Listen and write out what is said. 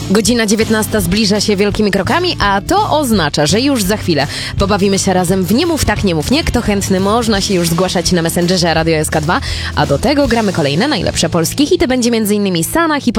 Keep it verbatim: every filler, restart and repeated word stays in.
Godzina dziewiętnasta zbliża się wielkimi krokami, a to oznacza, że już za chwilę pobawimy się razem w Nie mów tak, nie mów nie. Kto chętny, można się już zgłaszać na Messengerze Radio S K dwa, a do tego gramy kolejne najlepsze polskie hity. Będzie między innymi Sanach i